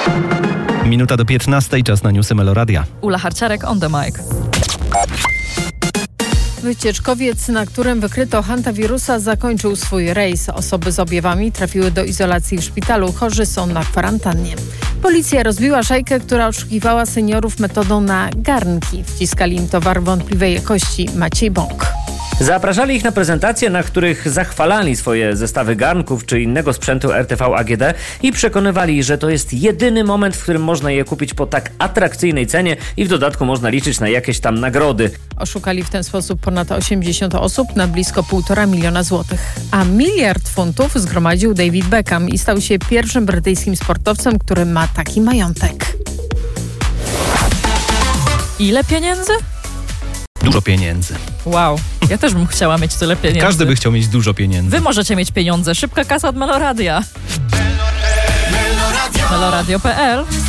Minuta do 15, czas na newsy Meloradia. Ula Harciarek on the mic. Wycieczkowiec, na którym wykryto hantawirusa, zakończył swój rejs. Osoby z objawami trafiły do izolacji w szpitalu. Chorzy są na kwarantannie. Policja rozbiła szajkę, która oszukiwała seniorów metodą na garnki. Wciskali im towar wątpliwej jakości. Maciej Bąk. Zapraszali ich na prezentacje, na których zachwalali swoje zestawy garnków czy innego sprzętu RTV AGD i przekonywali, że to jest jedyny moment, w którym można je kupić po tak atrakcyjnej cenie i w dodatku można liczyć na jakieś tam nagrody. Oszukali w ten sposób ponad 80 osób na blisko 1,5 miliona złotych. A 1 miliard funtów zgromadził David Beckham i stał się pierwszym brytyjskim sportowcem, który ma taki majątek. Ile pieniędzy? Dużo pieniędzy. Wow, ja też bym chciała mieć tyle pieniędzy. Każdy by chciał mieć dużo pieniędzy. Wy możecie mieć pieniądze. Szybka kasa od Meloradia. Meloradio.pl